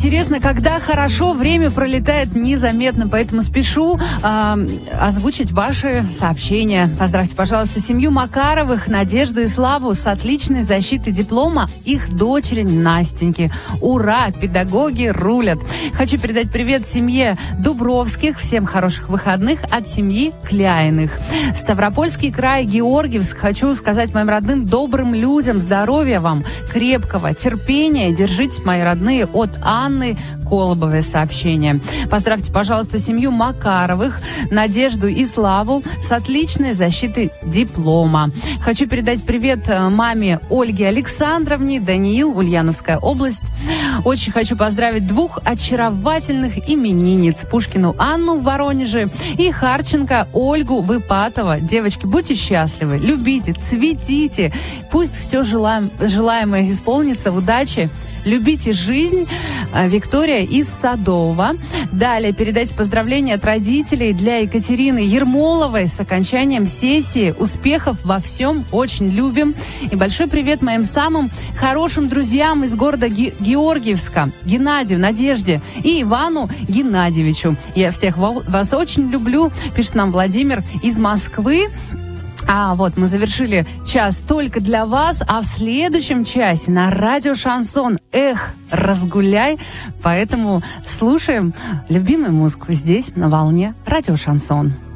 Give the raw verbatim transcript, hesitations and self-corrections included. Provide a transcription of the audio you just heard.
интересно, когда хорошо, время пролетает незаметно, поэтому спешу э, озвучить ваши сообщения. Поздравьте, пожалуйста, семью Макаровых, Надежду и Славу с отличной защитой диплома их дочери Настеньки. Ура! Педагоги рулят! Хочу передать привет семье Дубровских. Всем хороших выходных от семьи Кляйных. Ставропольский край, Георгиевск. Хочу сказать моим родным, добрым людям здоровья вам, крепкого, терпения. Держитесь, мои родные, от Анны Колобовой сообщение. Поздравьте, пожалуйста, семью Макаровых, Надежду и Славу с отличной защитой диплома. Хочу передать привет маме Ольге Александровне, Даниил, Ульяновская область. Очень хочу поздравить двух очаровательных именинниц: Пушкину Анну в Воронеже и Харченко Ольгу в Ипатово. Девочки, будьте счастливы, любите, цветите. Пусть все желаем, желаемое исполнится. Удачи! Любите жизнь. Виктория из Садова. Далее передайте поздравления от родителей для Екатерины Ермоловой с окончанием сессии. Успехов во всем. Очень любим. И большой привет моим самым хорошим друзьям из города Георгиевска. Геннадию, Надежде и Ивану Геннадьевичу. Я всех вас очень люблю. Пишет нам Владимир из Москвы. А вот мы завершили час только для вас, а в следующем часе на радио Шансон «Эх, разгуляй». Поэтому слушаем любимую музыку здесь, на волне радио Шансон.